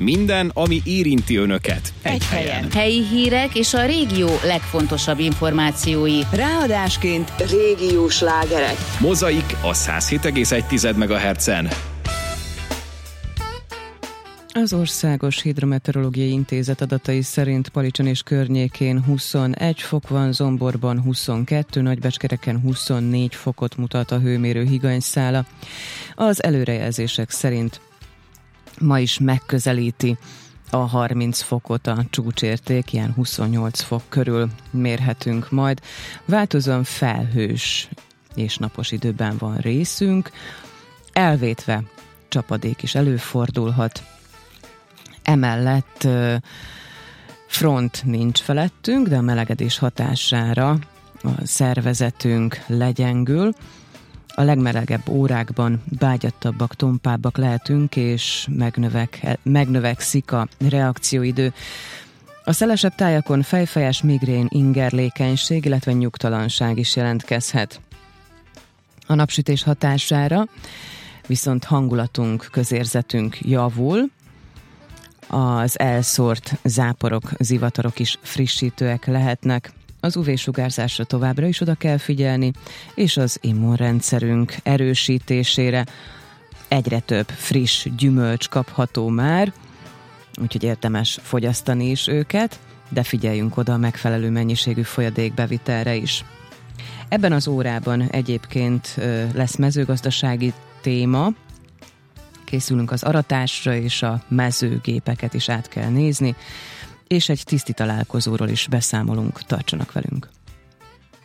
Minden, ami érinti önöket. Egy helyen. Helyi hírek és a régió legfontosabb információi. Ráadásként régiós slágerek. Mozaik a 107,1 MHz-en. Az Országos Hidrometeorológiai Intézet adatai szerint Palicson és környékén 21 fok van, Zomborban 22, Nagybecskereken 24 fokot mutat a hőmérő higanyszála. Az előrejelzések szerint ma is megközelíti a 30 fokot a csúcsérték, ilyen 28 fok körül mérhetünk majd. Változóan felhős és napos időben van részünk, elvétve csapadék is előfordulhat. Emellett front nincs felettünk, de a melegedés hatására a szervezetünk legyengül. A legmelegebb órákban bágyattabbak, tompábbak lehetünk, és megnövekszik a reakcióidő. A szelesebb tájakon fejfájás, migrén, ingerlékenység, illetve nyugtalanság is jelentkezhet. A napsütés hatására viszont hangulatunk, közérzetünk javul, az elszórt záporok, zivatarok is frissítőek lehetnek. Az UV-sugárzásra továbbra is oda kell figyelni, és az immunrendszerünk erősítésére. Egyre több friss gyümölcs kapható már, úgyhogy érdemes fogyasztani is őket, de figyeljünk oda a megfelelő mennyiségű folyadékbevitelre is. Ebben az órában egyébként lesz mezőgazdasági téma, készülünk az aratásra, és a mezőgépeket is át kell nézni, és egy tiszti találkozóról is beszámolunk, tartsanak velünk.